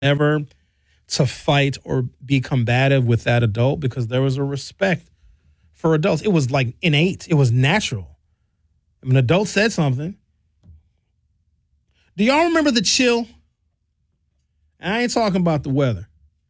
never to fight or be combative with that adult because there was a respect for adults. It was like innate. It was natural. If an adult said something. Do y'all remember the chill? And I ain't talking about the weather.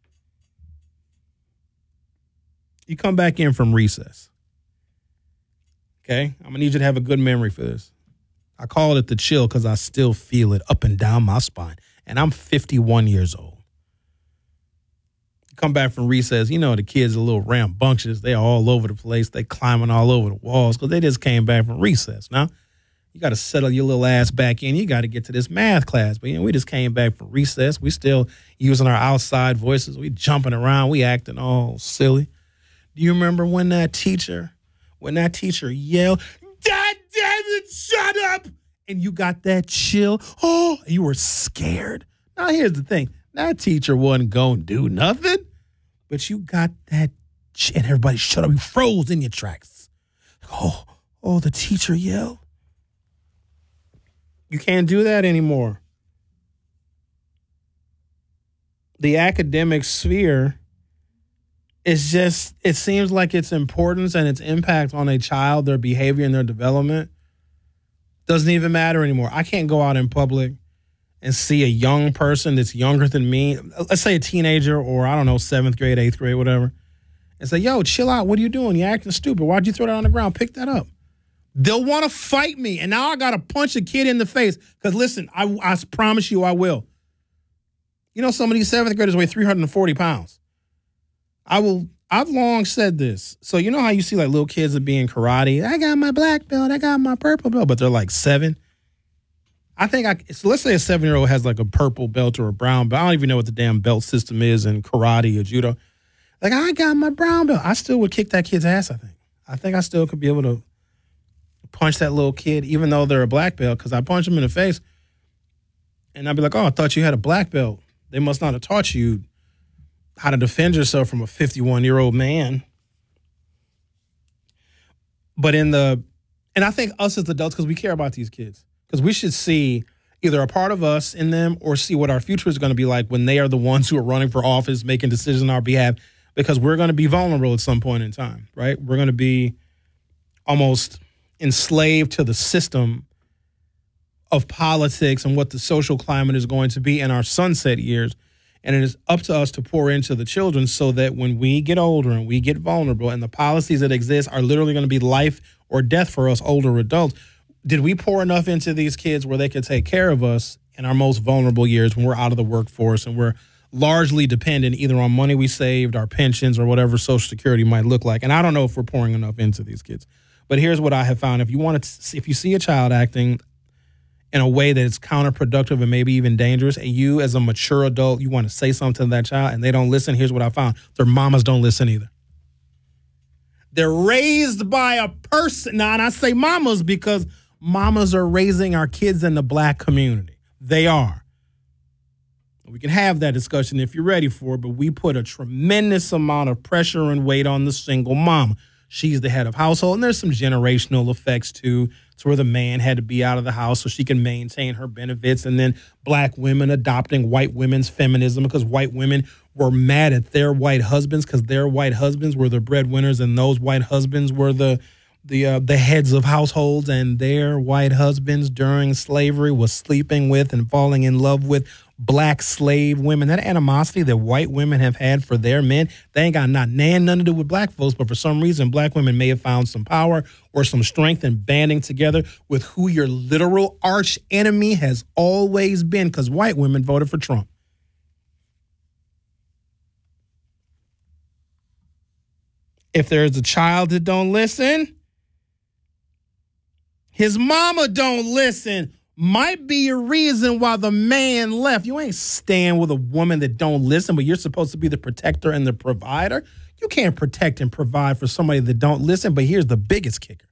You come back in from recess. Okay? I'm going to need you to have a good memory for this. I call it the chill because I still feel it up and down my spine. And I'm 51 years old. You come back from recess, you know the kids are a little rambunctious. They're all over the place. They climbing all over the walls because they just came back from recess. Now, you got to settle your little ass back in. You got to get to this math class. But, we just came back from recess. We still using our outside voices. We jumping around. We acting all silly. Do you remember when that teacher yelled, "God damn it, shut up!" And you got that chill. Oh, you were scared. Now, here's the thing. That teacher wasn't going to do nothing. But you got that chill. And everybody shut up. You froze in your tracks. Oh, the teacher yelled. You can't do that anymore. The academic sphere is just, it seems like its importance and its impact on a child, their behavior and their development, doesn't even matter anymore. I can't go out in public and see a young person that's younger than me, let's say a teenager or, I don't know, 7th grade, 8th grade, whatever, and say, "Yo, chill out. What are you doing? You're acting stupid. Why'd you throw that on the ground? Pick that up." They'll want to fight me, and now I got to punch a kid in the face. Because, listen, I promise you I will. You know, some of these 7th graders weigh 340 pounds. I've long said this. So, you know how you see, like, little kids that be in karate? I got my black belt, I got my purple belt, but they're, like, 7. So let's say a 7-year-old has, like, a purple belt or a brown belt. I don't even know what the damn belt system is in karate or judo. Like, I got my brown belt. I still would kick that kid's ass, I think. I think I still could be able to punch that little kid, even though they're a black belt, because I punch them in the face. And I'd be like, "Oh, I thought you had a black belt. They must not have taught you how to defend yourself from a 51-year-old man." But and I think us as adults, because we care about these kids, because we should see either a part of us in them or see what our future is going to be like when they are the ones who are running for office, making decisions on our behalf, because we're going to be vulnerable at some point in time, right? We're going to be almost enslaved to the system of politics and what the social climate is going to be in our sunset years. And it is up to us to pour into the children so that when we get older and we get vulnerable and the policies that exist are literally going to be life or death for us older adults, did we pour enough into these kids where they could take care of us in our most vulnerable years when we're out of the workforce and we're largely dependent either on money we saved, our pensions, or whatever Social Security might look like? And I don't know if we're pouring enough into these kids. But here's what I have found. If you see a child acting in a way that is counterproductive and maybe even dangerous, and you as a mature adult, you want to say something to that child and they don't listen, here's what I found. Their mamas don't listen either. They're raised by a person. Now, and I say mamas because mamas are raising our kids in the black community. They are. We can have that discussion if you're ready for it, but we put a tremendous amount of pressure and weight on the single mama. She's the head of household, and there's some generational effects, too, to where the man had to be out of the house so she can maintain her benefits, and then black women adopting white women's feminism because white women were mad at their white husbands because their white husbands were the breadwinners, and those white husbands were the heads of households, and their white husbands during slavery was sleeping with and falling in love with black slave women. That animosity that white women have had for their men, they ain't got nothing to do with black folks, but for some reason, black women may have found some power or some strength in banding together with who your literal arch enemy has always been, because white women voted for Trump. If there's a child that don't listen, his mama don't listen, might be a reason why the man left. You ain't staying with a woman that don't listen, but you're supposed to be the protector and the provider. You can't protect and provide for somebody that don't listen, but here's the biggest kicker.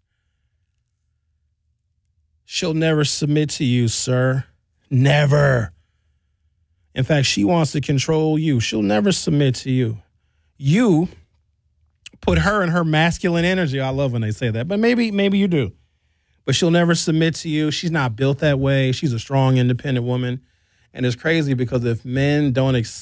She'll never submit to you, sir. Never. In fact, she wants to control you. She'll never submit to you. You put her in her masculine energy. I love when they say that, but maybe you do. But she'll never submit to you. She's not built that way. She's a strong, independent woman. And it's crazy because if men don't